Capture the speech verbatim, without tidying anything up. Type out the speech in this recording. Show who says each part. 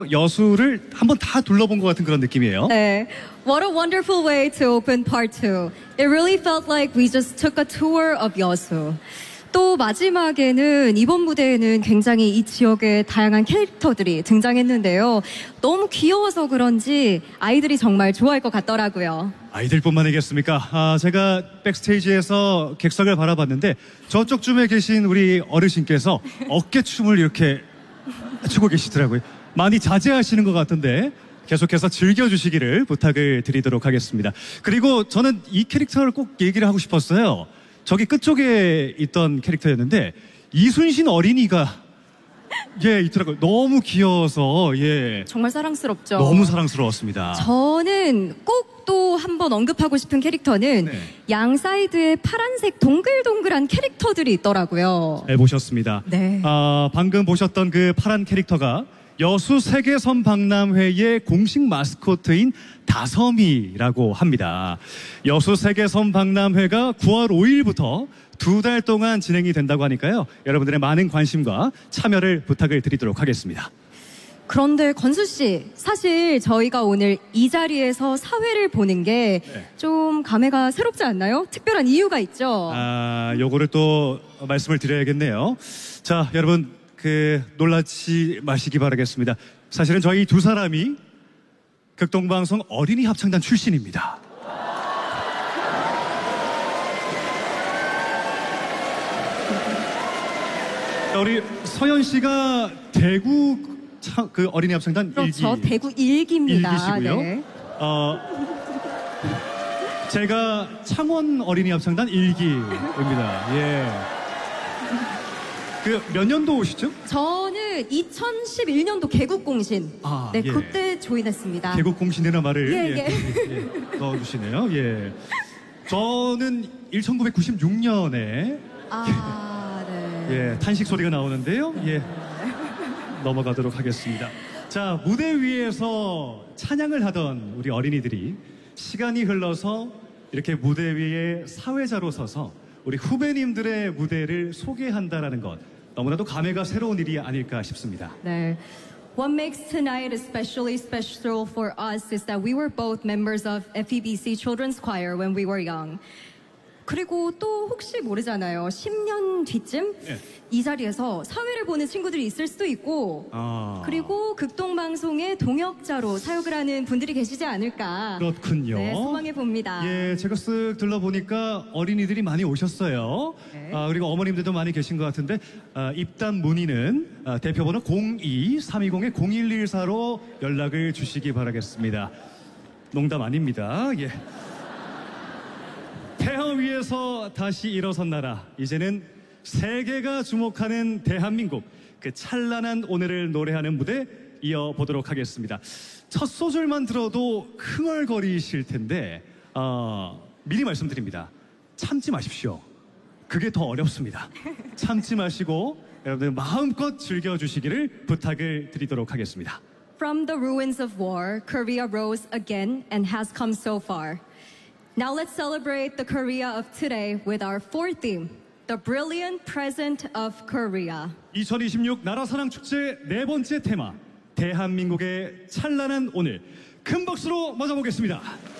Speaker 1: 여수를 한번 다 둘러본 것 같은 그런 느낌이에요.
Speaker 2: 네. What a wonderful way to open part two. It really felt like we just took a tour of 여수. 또 마지막에는 이번 무대에는 굉장히 이 지역의 다양한 캐릭터들이 등장했는데요. 너무 귀여워서 그런지 아이들이 정말 좋아할 것 같더라고요.
Speaker 1: 아이들뿐만 아니겠습니까? 아, 제가 백스테이지에서 객석을 바라봤는데 저쪽쯤에 계신 우리 어르신께서 어깨춤을 이렇게 추고 계시더라고요. 많이 자제하시는 것 같은데 계속해서 즐겨주시기를 부탁을 드리도록 하겠습니다. 그리고 저는 이 캐릭터를 꼭 얘기를 하고 싶었어요. 저기 끝쪽에 있던 캐릭터였는데 이순신 어린이가 예 있더라고요. 너무 귀여워서 예
Speaker 2: 정말 사랑스럽죠.
Speaker 1: 너무 사랑스러웠습니다.
Speaker 2: 저는 꼭 또 한번 언급하고 싶은 캐릭터는
Speaker 1: 네.
Speaker 2: 양 사이드에 파란색 동글동글한 캐릭터들이 있더라고요.
Speaker 1: 잘 보셨습니다.
Speaker 2: 네.
Speaker 1: 아, 방금 보셨던 그 파란 캐릭터가 여수 세계선 박람회의 공식 마스코트인 다섬이라고 합니다. 여수 세계선 박람회가 구월 오일부터 두 달 동안 진행이 된다고 하니까요. 여러분들의 많은 관심과 참여를 부탁을 드리도록 하겠습니다.
Speaker 2: 그런데 건수 씨, 사실 저희가 오늘 이 자리에서 사회를 보는 게 좀 감회가 새롭지 않나요? 특별한 이유가 있죠.
Speaker 1: 아, 요거를 또 말씀을 드려야겠네요. 자, 여러분 그 놀라지 마시기 바라겠습니다. 사실은 저희 두 사람이 극동방송 어린이 합창단 출신입니다. 우리 서연 씨가 대구 차, 그 어린이 합창단
Speaker 2: 그렇죠.
Speaker 1: 일기.
Speaker 2: 대구 일기입니다.
Speaker 1: 일기시고요.
Speaker 2: 네.
Speaker 1: 어, 제가 창원 어린이 합창단 일기입니다. 예. 그 몇 년도 오시죠?
Speaker 2: 저는 이천십일 년도 개국공신.
Speaker 1: 아,
Speaker 2: 네,
Speaker 1: 예.
Speaker 2: 그때 조인했습니다.
Speaker 1: 개국공신이라는 말을
Speaker 2: 예, 예.
Speaker 1: 예, 넣어주시네요. 예. 저는 천구백구십육 년에
Speaker 2: 아, 네.
Speaker 1: 예, 탄식 소리가 나오는데요. 예. 넘어가도록 하겠습니다. 자, 무대 위에서 찬양을 하던 우리 어린이들이 시간이 흘러서 이렇게 무대 위에 사회자로 서서 우리 후배님들의 무대를 소개한다라는 것, 너무나도 감회가 새로운 일이 아닐까 싶습니다.
Speaker 2: 네. What makes tonight especially special for us is that we were both members of F E B C Children's Choir when we were young. 그리고 또 혹시 모르잖아요. 십 년 뒤쯤
Speaker 1: 예.
Speaker 2: 이 자리에서 사회를 보는 친구들이 있을 수도 있고
Speaker 1: 아.
Speaker 2: 그리고 극동방송의 동역자로 사역을 하는 분들이 계시지 않을까.
Speaker 1: 그렇군요.
Speaker 2: 네, 소망해 봅니다.
Speaker 1: 예, 제가 쓱 둘러보니까 어린이들이 많이 오셨어요.
Speaker 2: 네.
Speaker 1: 아, 그리고 어머님들도 많이 계신 것 같은데 아, 입단 문의는 아, 대표번호 공이 삼이공 공일일사로 연락을 주시기 바라겠습니다. 농담 아닙니다. 예. 태화 위에서 다시 일어선 나라, 이제는 세계가 주목하는 대한민국, 그 찬란한 오늘을 노래하는 무대 이어보도록 하겠습니다. 첫 소절만 들어도 흥얼거리실 텐데 어, 미리 말씀드립니다. 참지 마십시오. 그게 더 어렵습니다. 참지 마시고 여러분들 마음껏 즐겨주시기를 부탁을 드리도록 하겠습니다.
Speaker 2: From the ruins of war, Korea rose again and has come so far. Now let's celebrate the Korea of today with our fourth theme, the brilliant present of Korea.
Speaker 1: 이천이십육 나라사랑 축제 네 번째 테마, 대한민국의 찬란한 오늘, 큰 박수로 맞아보겠습니다.